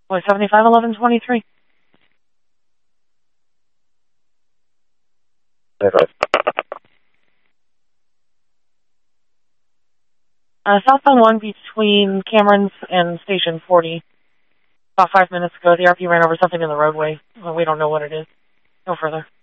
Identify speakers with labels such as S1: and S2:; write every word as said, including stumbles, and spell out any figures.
S1: Boy, seventy-five eleven twenty-three.
S2: seventy-five.
S1: Uh, southbound one between Cameron's and Station forty. About five minutes ago, the R P ran over something in the roadway. Well, we don't know what it is. No further.